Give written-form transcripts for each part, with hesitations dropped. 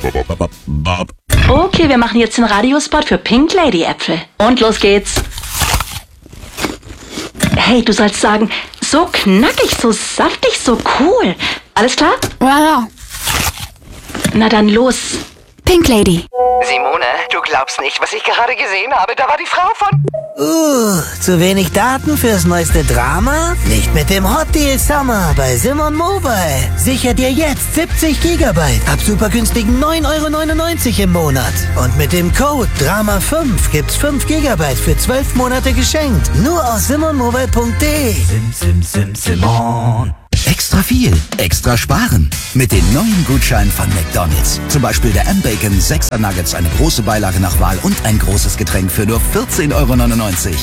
Okay, wir machen jetzt den Radiospot für Pink Lady Äpfel. Und los geht's. Hey, du sollst sagen, so knackig, so saftig, so cool. Alles klar? Ja. Na dann los. Pink Lady. Simone, du glaubst nicht, was ich gerade gesehen habe. Da war die Frau von... Zu wenig Daten fürs neueste Drama? Nicht mit dem Hot Deal Summer bei Simon Mobile. Sicher dir jetzt 70 Gigabyte ab super günstigen 9,99 € im Monat. Und mit dem Code DRAMA5 gibt's 5 Gigabyte für 12 Monate geschenkt. Nur aus simonmobile.de. Simon. Extra viel, extra sparen. Mit den neuen Gutscheinen von McDonald's. Zum Beispiel der M-Bacon 6er Nuggets, eine große Beilage nach Wahl und ein großes Getränk für nur 14,99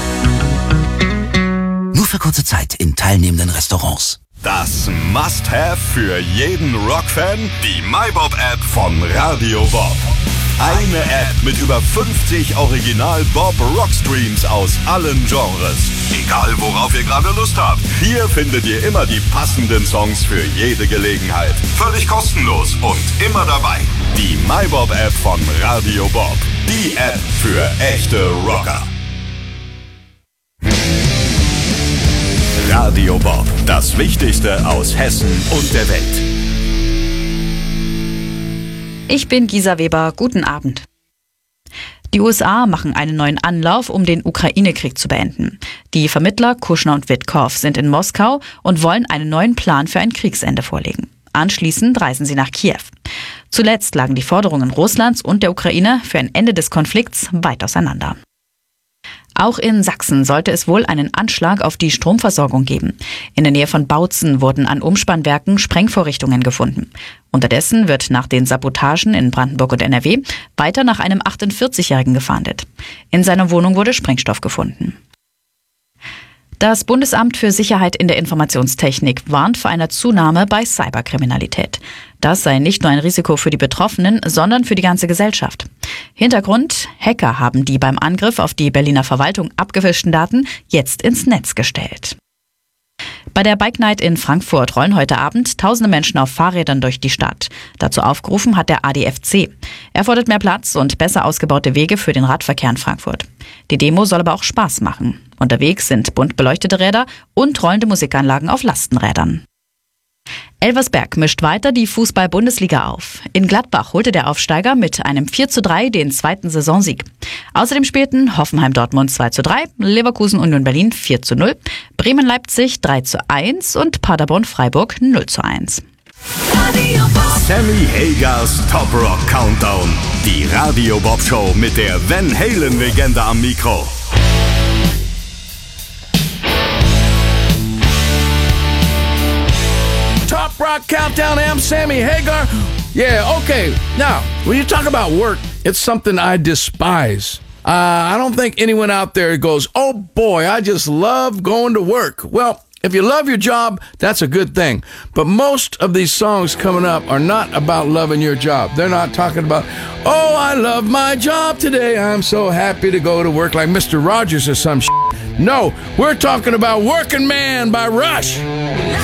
€. Nur für kurze Zeit in teilnehmenden Restaurants. Das Must-Have für jeden Rock-Fan, die MyBob-App von Radio Bob. Eine App mit über 50 Original-Bob-Rock-Streams aus allen Genres. Egal, worauf ihr gerade Lust habt. Hier findet ihr immer die passenden Songs für jede Gelegenheit. Völlig kostenlos und immer dabei. Die MyBob-App von Radio Bob. Die App für echte Rocker. Radio Bob. Das Wichtigste aus Hessen und der Welt. Ich bin Gisa Weber. Guten Abend. Die USA machen einen neuen Anlauf, um den Ukraine-Krieg zu beenden. Die Vermittler Kushner und Witkow sind in Moskau und wollen einen neuen Plan für ein Kriegsende vorlegen. Anschließend reisen sie nach Kiew. Zuletzt lagen die Forderungen Russlands und der Ukraine für ein Ende des Konflikts weit auseinander. Auch in Sachsen sollte es wohl einen Anschlag auf die Stromversorgung geben. In der Nähe von Bautzen wurden an Umspannwerken Sprengvorrichtungen gefunden. Unterdessen wird nach den Sabotagen in Brandenburg und NRW weiter nach einem 48-Jährigen gefahndet. In seiner Wohnung wurde Sprengstoff gefunden. Das Bundesamt für Sicherheit in der Informationstechnik warnt vor einer Zunahme bei Cyberkriminalität. Das sei nicht nur ein Risiko für die Betroffenen, sondern für die ganze Gesellschaft. Hintergrund: Hacker haben die beim Angriff auf die Berliner Verwaltung abgefischten Daten jetzt ins Netz gestellt. Bei der Bike Night in Frankfurt rollen heute Abend tausende Menschen auf Fahrrädern durch die Stadt. Dazu aufgerufen hat der ADFC. Er fordert mehr Platz und besser ausgebaute Wege für den Radverkehr in Frankfurt. Die Demo soll aber auch Spaß machen. Unterwegs sind bunt beleuchtete Räder und rollende Musikanlagen auf Lastenrädern. Elversberg mischt weiter die Fußball-Bundesliga auf. In Gladbach holte der Aufsteiger mit einem 4:3 den zweiten Saisonsieg. Außerdem spielten Hoffenheim-Dortmund 2:3, Leverkusen-Union Berlin 4:0, Bremen-Leipzig 3:1 und Paderborn-Freiburg 0:1. Sammy Hagers Top Rock Countdown. Die Radio Bob Show mit der Van Halen-Legende am Mikro. Top Rock Countdown. I'm Sammy Hagar. Yeah, okay. Now, when you talk about work, it's something I despise. I don't think anyone out there goes, oh boy, I just love going to work. Well, if you love your job, that's a good thing. But most of these songs coming up are not about loving your job. They're not talking about, oh, I love my job today. I'm so happy to go to work, like Mr. Rogers or some shit. No, we're talking about Working Man by Rush.